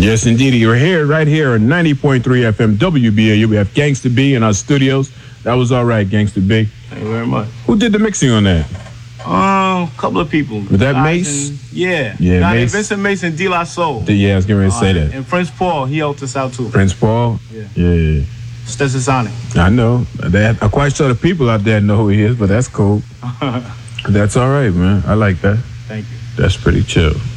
Yes, indeed. You're here, right here on 90.3 FM WBAU. We have Gangsta B in our studios. That was all right, Gangsta B. Thank you very much. Who did the mixing on that? Couple of people. Was that Mace? Yeah, Mace. Vincent Mace and De La Soul. Yeah, I was getting ready to say that. And Prince Paul, he helped us out too. Prince Paul? Yeah. Stetson Sonic. I know. I'm quite sure the people out there know who he is, but that's cool. That's all right, man. I like that. Thank you. That's pretty chill.